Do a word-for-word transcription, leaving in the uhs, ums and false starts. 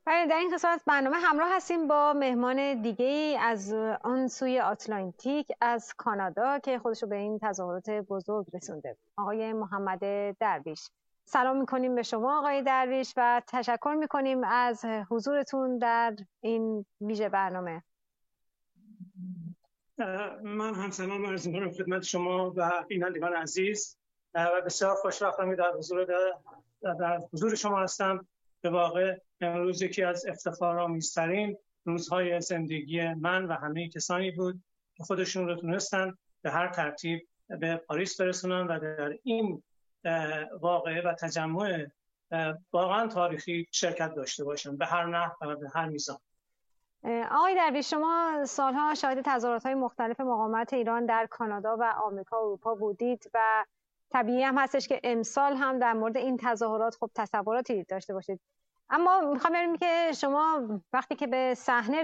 بله، در این قسمت برنامه همراه هستیم با مهمان دیگه ای از آن سوی آتلانتیک، از کانادا، که خودشو به این تظاهرات بزرگ رسونده، آقای محمد درویش. سلام میکنیم به شما آقای درویش و تشکر میکنیم از حضورتون در این ویژه برنامه. من هم سلام عرض می‌کنم خدمت شما و بینندگان عزیز و بسیار خوشوقتم در حضور در, در حضور شما هستم. به واقع امروز یکی از افتخارآمیزترین روزهای زندگی من و همه کسانی بود که خودشون رو تونستن به هر ترتیب به پاریس برسونن و در این واقعه و تجمع واقعا تاریخی شرکت داشته باشن، به هر نحو و به هر میزان. آقای درویش، شما سالها شاهد تظاهرات‌های مختلف مقاومت ایران در کانادا و آمریکا و اروپا بودید و طبیعی هم هستش که امسال هم در مورد این تظاهرات خب تصوراتی داشته باشید. اما میخوام ببینم که شما وقتی که به صحنه